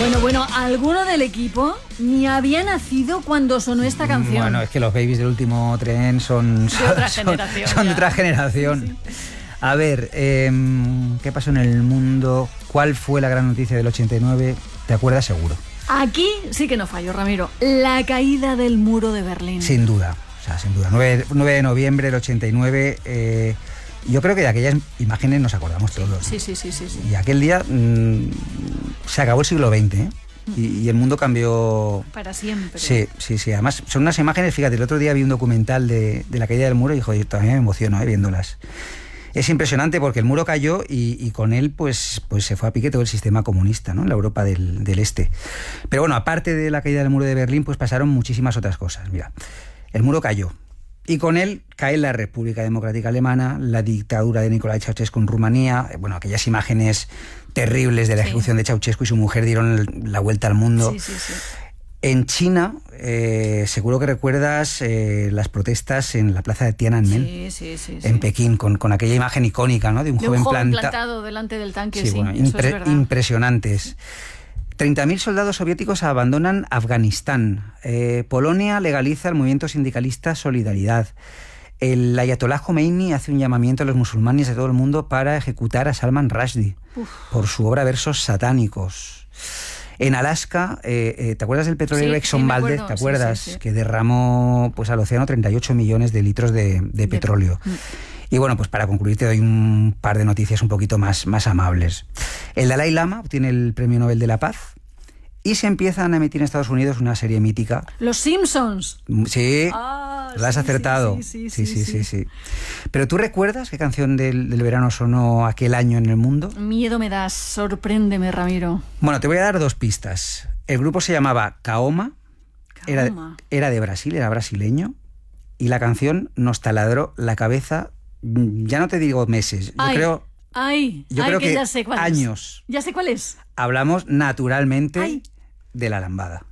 Bueno, alguno del equipo ni había nacido cuando sonó esta canción. Bueno, es que los babies del último tren son de otra generación. Son de otra generación. Sí. A ver, ¿qué pasó en el mundo? ¿Cuál fue la gran noticia del 89? ¿Te acuerdas seguro? Aquí sí que no fallo, Ramiro. La caída del muro de Berlín. Sin duda, o sea, sin duda. 9 de noviembre del 89... yo creo que de aquellas imágenes nos acordamos todos. Sí. Y aquel día se acabó el siglo XX, ¿eh? Y el mundo cambió... Para siempre. Sí. Además, son unas imágenes, fíjate, el otro día vi un documental de la caída del muro y, joder, todavía me emociono viéndolas. Es impresionante porque el muro cayó y con él pues se fue a pique todo el sistema comunista, ¿no? En la Europa del Este. Pero bueno, aparte de la caída del muro de Berlín, pues pasaron muchísimas otras cosas. Mira, el muro cayó. Y con él cae la República Democrática Alemana, la dictadura de Nicolae Ceausescu en Rumanía. Bueno, aquellas imágenes terribles de la ejecución de Ceausescu y su mujer dieron la vuelta al mundo. Sí. En China, seguro que recuerdas las protestas en la plaza de Tiananmen, sí. en Pekín, con aquella imagen icónica, ¿no? De un joven plantado delante del tanque. Sí, bueno, eso es verdad. Impresionantes. 30.000 soldados soviéticos abandonan Afganistán. Polonia legaliza el movimiento sindicalista Solidaridad. El ayatolá Khomeini hace un llamamiento a los musulmanes de todo el mundo para ejecutar a Salman Rushdie por su obra Versos satánicos. En Alaska, ¿te acuerdas del petrolero Exxon Valdez? ¿Te acuerdas? Sí. Que derramó pues, al océano 38 millones de litros de petróleo. Y bueno, pues para concluir te doy un par de noticias un poquito más amables. El Dalai Lama obtiene el Premio Nobel de la Paz y se empiezan a emitir en Estados Unidos una serie mítica. Los Simpsons. Sí, lo has acertado. Sí. Pero ¿tú recuerdas qué canción del verano sonó aquel año en el mundo? Miedo me das, sorpréndeme, Ramiro. Bueno, te voy a dar dos pistas. El grupo se llamaba Kaoma. Era de Brasil, era brasileño. Y la canción nos taladró la cabeza, ya no te digo meses, yo creo que ya sé cuál años. Ya sé cuál es. Hablamos naturalmente de La Lambada.